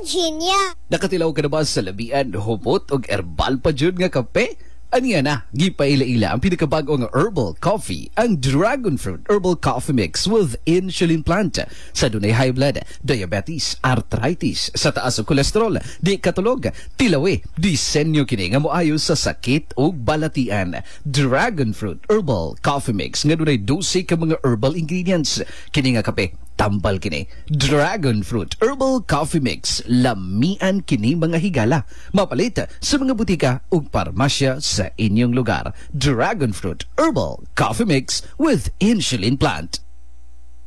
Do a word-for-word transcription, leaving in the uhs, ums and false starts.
Virginia. Nakatilaw ka na ba sa labian, hupot o herbal pa dyan nga kape? Aniya na, gipaila-ila ang pinakabago nga herbal coffee, ang Dragon Fruit Herbal Coffee Mix with insulin plant. Sa dunay high blood, diabetes, arthritis, sa taas o kolesterol, di katulog, tilawi, disenyo kini nga moayo sa sakit o balatian. Dragon Fruit Herbal Coffee Mix nga dunay dose ka mga herbal ingredients. Kini nga kape, tambal kini. Dragon Fruit Herbal Coffee Mix, lamian kini mga higala. Mapalit sa mga butika ug parmasya sa inyong lugar. Dragon Fruit Herbal Coffee Mix with insulin plant.